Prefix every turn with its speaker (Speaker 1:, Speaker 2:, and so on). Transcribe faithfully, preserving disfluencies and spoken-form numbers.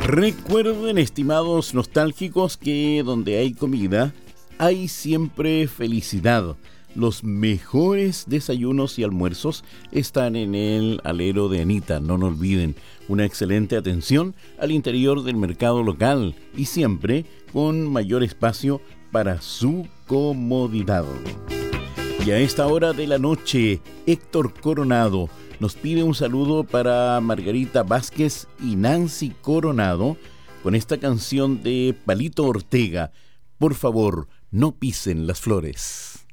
Speaker 1: Recuerden, estimados nostálgicos, que donde hay comida, hay siempre felicidad. Los mejores desayunos y almuerzos están en el alero de Anita. No lo olviden, una excelente atención al interior del mercado local y siempre con mayor espacio para su comodidad. Y a esta hora de la noche, Héctor Coronado nos pide un saludo para Margarita Vázquez y Nancy Coronado con esta canción de Palito Ortega. Por favor, no pisen las flores.